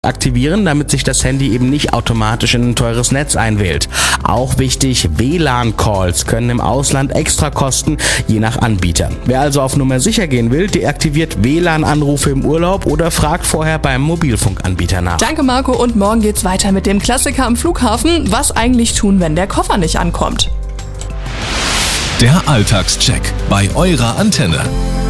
aktivieren, damit sich das Handy eben nicht automatisch in ein teures Netz einwählt. Auch wichtig, WLAN-Calls können im Ausland extra kosten, je nach Anbieter. Wer also auf Nummer sicher gehen will, deaktiviert WLAN-Anrufe im Urlaub oder fragt vorher beim Mobilfunkanbieter nach. Danke Marco, und morgen geht's weiter mit dem Klassiker am Flughafen. Was eigentlich tun, wenn der Koffer nicht ankommt? Der Alltagscheck bei eurer Antenne.